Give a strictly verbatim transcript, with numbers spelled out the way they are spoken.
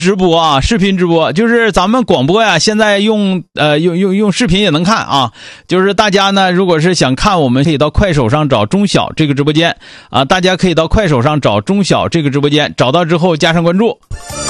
直播啊，视频直播，就是咱们广播呀，现在用呃用用用视频也能看啊。就是大家呢，如果是想看，我们可以到快手上找中小这个直播间啊，大家可以到快手上找中小这个直播间，找到之后加上关注。